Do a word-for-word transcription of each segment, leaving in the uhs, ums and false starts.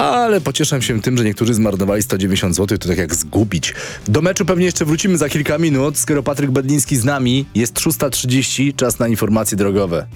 ale pocieszę się tym, że niektórzy zmarnowali sto dziewięćdziesiąt złotych, to tak jak zgubić. Do meczu pewnie jeszcze wrócimy za kilka minut, skoro Patryk Bedliński z nami. Jest szósta trzydzieści, czas na informacje drogowe.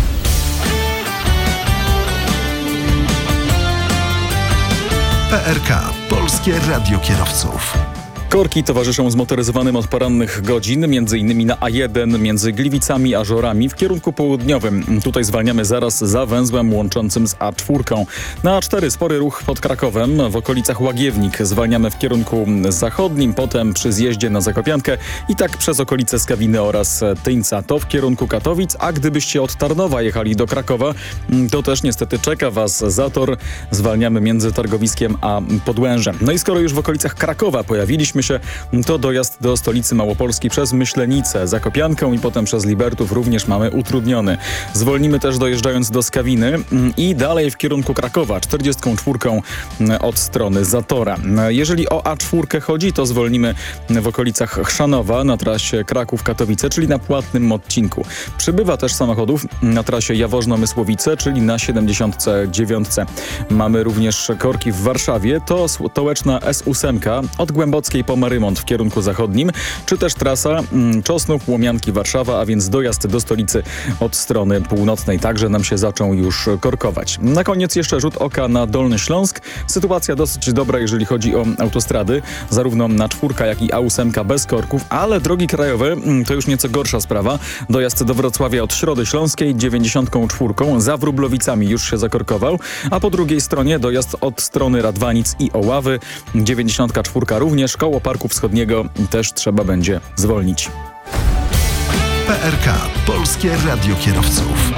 P R K. Polskie Radio Kierowców. Korki towarzyszą zmotoryzowanym od porannych godzin, między innymi na A jeden między Gliwicami a Żorami w kierunku południowym. Tutaj zwalniamy zaraz za węzłem łączącym z A cztery. Na A cztery spory ruch pod Krakowem w okolicach Łagiewnik. Zwalniamy w kierunku zachodnim, potem przy zjeździe na Zakopiankę i tak przez okolice Skawiny oraz Tyńca. To w kierunku Katowic, a gdybyście od Tarnowa jechali do Krakowa, to też niestety czeka Was zator. Zwalniamy między Targowiskiem a Podłężem. No i skoro już w okolicach Krakowa pojawiliśmy się, to dojazd do stolicy Małopolski przez Myślenicę, Zakopiankę i potem przez Libertów również mamy utrudniony. Zwolnimy też dojeżdżając do Skawiny i dalej w kierunku Krakowa, czterdziestką czwórką od strony Zatora. Jeżeli o A cztery chodzi, to zwolnimy w okolicach Chrzanowa na trasie Kraków-Katowice, czyli na płatnym odcinku. Przybywa też samochodów na trasie Jaworzno-Mysłowice, czyli na siedemdziesiątce dziewiątce. Mamy również korki w Warszawie, to stołeczna S osiem od Głębockiej po Marymont w kierunku zachodnim, czy też trasa mm, Czosnów, Łomianki, Warszawa, a więc dojazd do stolicy od strony północnej. Także nam się zaczął już korkować. Na koniec jeszcze rzut oka na Dolny Śląsk. Sytuacja dosyć dobra, jeżeli chodzi o autostrady, zarówno na czwórka, jak i A osiem bez korków, ale drogi krajowe mm, to już nieco gorsza sprawa. Dojazd do Wrocławia od Środy Śląskiej dziewięćdziesiątką czwórką za Wróblowicami już się zakorkował, a po drugiej stronie dojazd od strony Radwanic i Oławy dziewięćdziesiątka czwórka również koło Parku Wschodniego też trzeba będzie zwolnić. P R K. Polskie Radio Kierowców.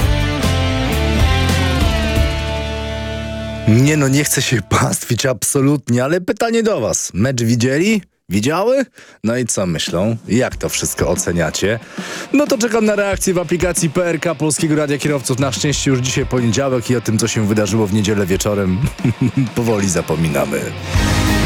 Nie no, nie chcę się pastwić absolutnie, ale pytanie do was. Mecz widzieli? Widziały? No i co myślą? Jak to wszystko oceniacie? No to czekam na reakcję w aplikacji P R K Polskiego Radia Kierowców. Na szczęście już dzisiaj poniedziałek i o tym, co się wydarzyło w niedzielę wieczorem powoli zapominamy.